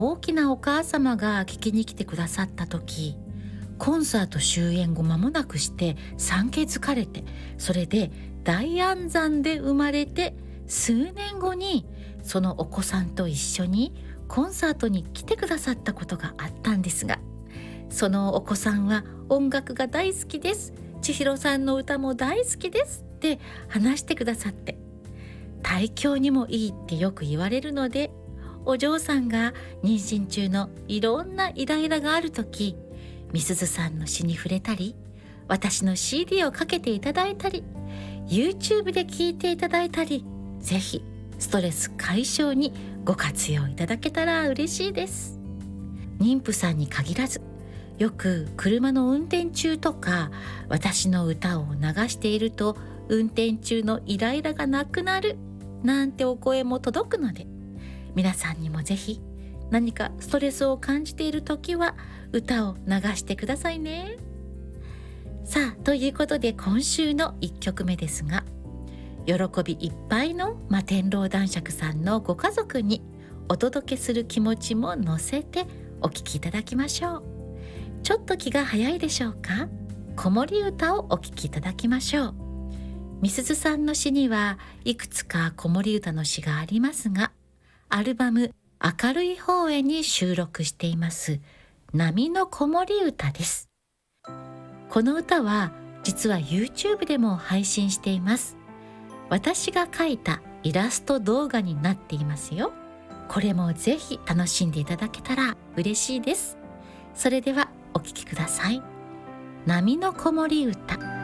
大きなお母様が聞きに来てくださった時、コンサート終演後間もなくして産気づかれて、それで大安産で生まれて、数年後にそのお子さんと一緒にコンサートに来てくださったことがあったんですが、そのお子さんは音楽が大好きです、千尋さんの歌も大好きですって話してくださって、胎教にもいいってよく言われるので、お嬢さんが妊娠中のいろんなイライラがあるとき、みすずさんの詩に触れたり、私の CD をかけていただいたり、 YouTube で聴いていただいたり、ぜひストレス解消にご活用いただけたら嬉しいです。妊婦さんに限らず、よく車の運転中とか私の歌を流していると運転中のイライラがなくなるなんてお声も届くので、皆さんにもぜひ何かストレスを感じている時は歌を流してくださいね。さあ、ということで今週の1曲目ですが、喜びいっぱいの摩天楼男爵さんのご家族にお届けする気持ちも乗せてお聴きいただきましょう。ちょっと気が早いでしょうか。子守歌をお聴きいただきましょう。みすずさんの詩にはいくつか子守歌の詩がありますが、アルバム明るい方へに収録しています波の子守歌です。この歌は実は YouTube でも配信しています。私が描いたイラスト動画になっていますよ。これもぜひ楽しんでいただけたら嬉しいです。それではお聴きください。波の子守歌。